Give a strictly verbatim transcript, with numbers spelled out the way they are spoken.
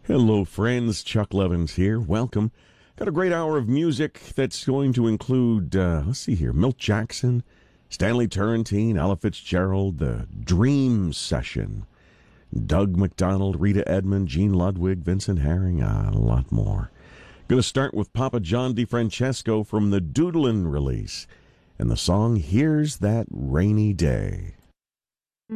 Hello, friends. Chuck Levins here. Welcome. Got a great hour of music that's going to include, uh, let's see here, Milt Jackson, Stanley Turrentine, Ella Fitzgerald, the Dream Session, Doug McDonald, Rita Edmond, Gene Ludwig, Vincent Herring, uh, a lot more. Going to start with Papa John DeFrancesco from the Doodlin' release and the song Here's That Rainy Day.